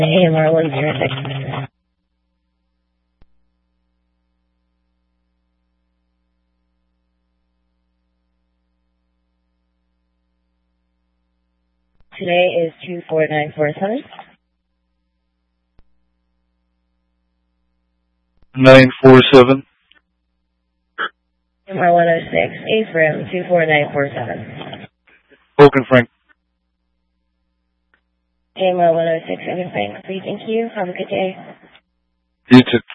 AMR 106. Today is 24947. 947. AMR 106. Ephraim 24947. Spoken Frank. AMR 106. Frank. Thank you. Have a good day. You too.